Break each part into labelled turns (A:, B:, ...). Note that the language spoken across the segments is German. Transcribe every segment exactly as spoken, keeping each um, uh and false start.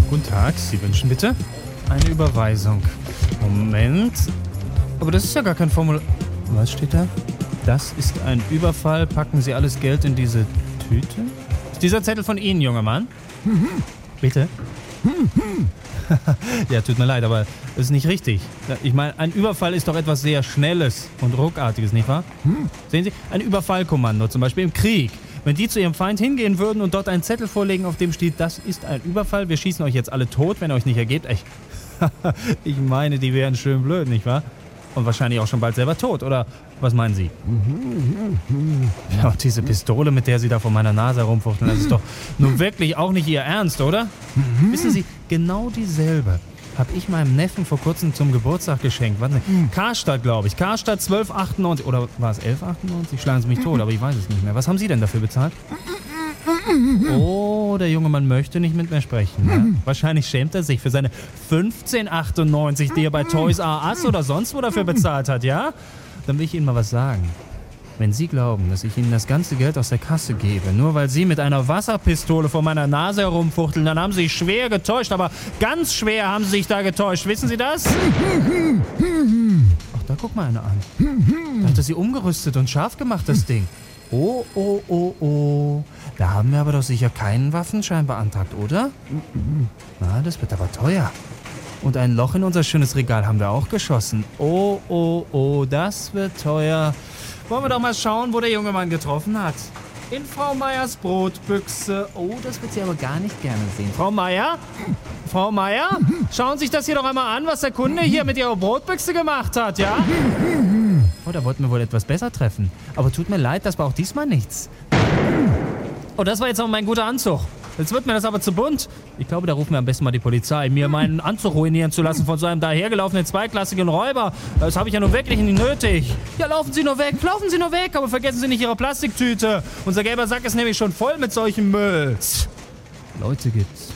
A: Guten Tag, Sie wünschen bitte eine Überweisung. Moment. Aber das ist ja gar kein Formular. Was steht da? Das ist ein Überfall. Packen Sie alles Geld in diese Tüte? Ist dieser Zettel von Ihnen, junger Mann? Bitte? Ja, tut mir leid, aber das ist nicht richtig. Ich meine, ein Überfall ist doch etwas sehr Schnelles und Ruckartiges, nicht wahr? Sehen Sie, ein Überfallkommando, zum Beispiel im Krieg. Wenn die zu ihrem Feind hingehen würden und dort einen Zettel vorlegen, auf dem steht, das ist ein Überfall, wir schießen euch jetzt alle tot, wenn ihr euch nicht ergebt. Ich, ich meine, die wären schön blöd, nicht wahr? Und wahrscheinlich auch schon bald selber tot, oder was meinen Sie? Ja, und diese Pistole, mit der Sie da vor meiner Nase herumfuchteln, das ist doch nun wirklich auch nicht Ihr Ernst, oder? Wissen Sie, genau dieselbe habe ich meinem Neffen vor kurzem zum Geburtstag geschenkt. Warten Sie, Karstadt, glaube ich. Karstadt zwölf achtundneunzig. Oder war es elf achtundneunzig? Schlagen Sie mich tot, aber ich weiß es nicht mehr. Was haben Sie denn dafür bezahlt? Oh, der junge Mann möchte nicht mit mir sprechen. Ja? Wahrscheinlich schämt er sich für seine fünfzehn achtundneunzig, die er bei Toys R Us oder sonst wo dafür bezahlt hat, ja? Dann will ich Ihnen mal was sagen. Wenn Sie glauben, dass ich Ihnen das ganze Geld aus der Kasse gebe, nur weil Sie mit einer Wasserpistole vor meiner Nase herumfuchteln, dann haben Sie sich schwer getäuscht, aber ganz schwer haben Sie sich da getäuscht. Wissen Sie das? Ach, da guck mal einer an. Da hat er sie umgerüstet und scharf gemacht, das Ding. Oh, oh, oh, oh. Da haben wir aber doch sicher keinen Waffenschein beantragt, oder? Na, das wird aber teuer. Und ein Loch in unser schönes Regal haben wir auch geschossen. Oh, oh, oh, das wird teuer. Wollen wir doch mal schauen, wo der junge Mann getroffen hat. In Frau Meyers Brotbüchse. Oh, das wird sie aber gar nicht gerne sehen. Frau Meyer? Frau Meyer? Schauen Sie sich das hier doch einmal an, was der Kunde hier mit Ihrer Brotbüchse gemacht hat, ja? Oh, da wollten wir wohl etwas besser treffen. Aber tut mir leid, das war auch diesmal nichts. Oh, das war jetzt auch mein guter Anzug. Jetzt wird mir das aber zu bunt. Ich glaube, da rufen wir am besten mal die Polizei, mir meinen Anzug ruinieren zu lassen von so einem dahergelaufenen zweiklassigen Räuber. Das habe ich ja nun wirklich nicht nötig. Ja, laufen Sie nur weg, laufen Sie nur weg, aber vergessen Sie nicht Ihre Plastiktüte. Unser gelber Sack ist nämlich schon voll mit solchem Müll. Leute gibt's.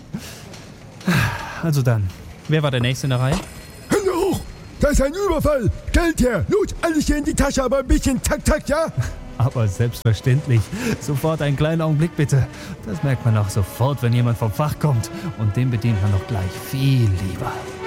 A: Also dann, wer war der Nächste in der Reihe?
B: Hände hoch! Da ist ein Überfall! Geld her! Los, alles hier in die Tasche, aber ein bisschen zack, zack, ja?
A: Aber selbstverständlich. Sofort einen kleinen Augenblick bitte. Das merkt man auch sofort, wenn jemand vom Fach kommt. Und den bedient man doch gleich viel lieber.